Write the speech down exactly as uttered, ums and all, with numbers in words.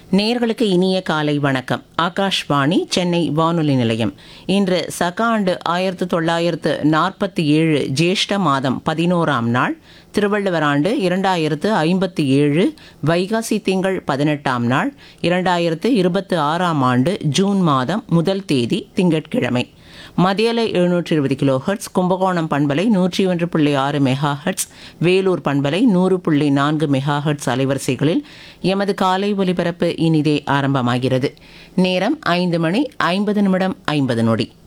நேயர்களுக்கு இனிய காலை வணக்கம். ஆகாஷ்வாணி சென்னை வானொலி நிலையம். இன்று சக ஆண்டு ஆயிரத்து தொள்ளாயிரத்து நாற்பத்தி ஏழு ஜேஷ்ட மாதம் பதினோராம் நாள், திருவள்ளுவர் ஆண்டு இரண்டாயிரத்து ஐம்பத்தி ஏழு வைகாசி திங்கள் பதினெட்டாம் நாள், இரண்டாயிரத்து இருபத்தி ஆறாம் ஆண்டு ஜூன் மாதம் முதல் தேதி திங்கட்கிழமை. மதியலை எழுநூற்றி இருபது கிலோ ஹெர்ட்ஸ், கும்பகோணம் பண்பலை நூற்றி ஒன்று புள்ளி ஆறு மெகா ஹெர்ட்ஸ், வேலூர் பண்பலை நூறு புள்ளி நான்கு மெகா ஹெர்ட்ஸ் அலைவரிசைகளில் எமது காலை ஒலிபரப்பு இனிதே ஆரம்பமாகிறது. நேரம் ஐந்து மணி ஐம்பது நிமிடம் ஐம்பது நொடி.